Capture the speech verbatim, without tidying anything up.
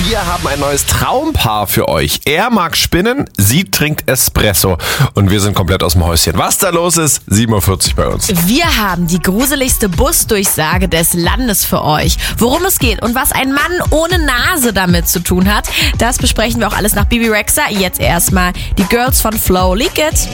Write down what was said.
Wir haben ein neues Traumpaar für euch. Er mag Spinnen, sie trinkt Espresso und wir sind komplett aus dem Häuschen. Was da los ist, sieben Uhr vierzig bei uns. Wir haben die gruseligste Busdurchsage des Landes für euch. Worum es geht und was ein Mann ohne Nase damit zu tun hat, das besprechen wir auch alles nach Bibi Rexha. Jetzt erstmal die Girls von Flow. Leak It.